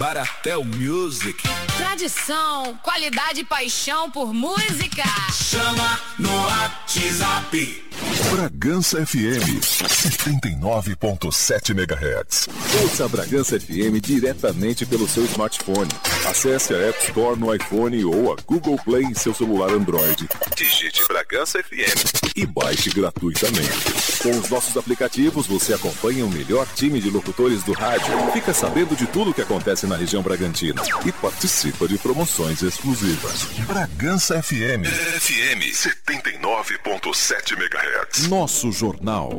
Baratel Music. Tradição, qualidade e paixão por música. Chama no WhatsApp. Bragança FM 79.7 MHz. Ouça a Bragança FM diretamente pelo seu smartphone. Acesse a App Store no iPhone ou a Google Play em seu celular Android. Digite Bragança FM e baixe gratuitamente. Com os nossos aplicativos, você acompanha o melhor time de locutores do rádio, fica sabendo de tudo o que acontece na região Bragantina e participa de promoções exclusivas. Bragança FM 79.7 MHz. Nosso jornal.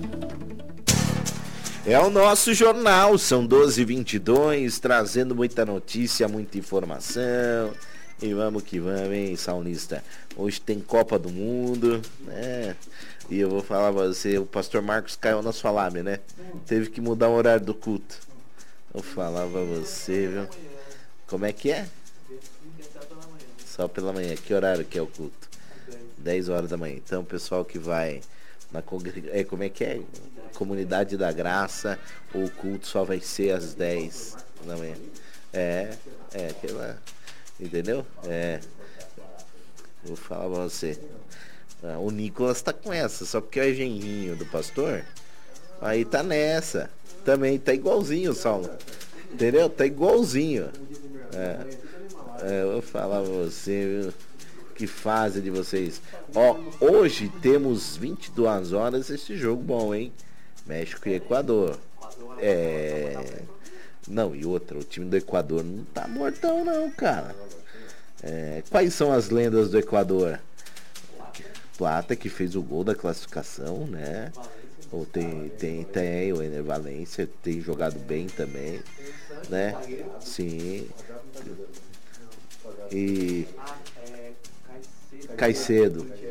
É o nosso jornal, são 12h22, trazendo muita notícia, muita informação. E vamos que vamos, hein, Saunista? Hoje tem Copa do Mundo, né? E eu vou falar pra você, o pastor Marcos caiu na sua lábia, né? Teve que mudar o horário do culto. Vou falar pra você, viu? Como é que é? Só pela manhã. Que horário que é o culto? 10 horas da manhã. Então, o pessoal que vai na como é que é? Comunidade da Graça, o culto só vai ser às 10 da manhã. Entendeu? Vou falar pra você. O Nicolas tá com essa, só porque é genrinho do pastor. Aí tá nessa. Também tá igualzinho, Saulo. Entendeu? Tá igualzinho. Vou falar pra você, viu? Que fase de vocês. Hoje temos 22 horas esse jogo bom, hein? México e Equador. Não, e outra, o time do Equador não tá mortão não, cara. Quais são as lendas do Equador? Plata, que fez o gol da classificação, né? Ou tem o Ener Valencia, tem jogado bem também, né? Sim. E Caicedo,